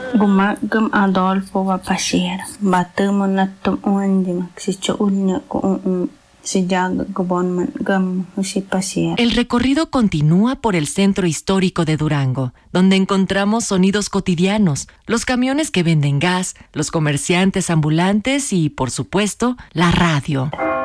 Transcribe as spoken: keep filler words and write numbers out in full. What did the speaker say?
Gumagam Adolfo va pasir. Batemo natum undi si choulne ko si jag gobon gam si pasir. El recorrido continúa por el centro histórico de Durango, donde encontramos sonidos cotidianos, los camiones que venden gas, los comerciantes ambulantes y, por supuesto, la radio.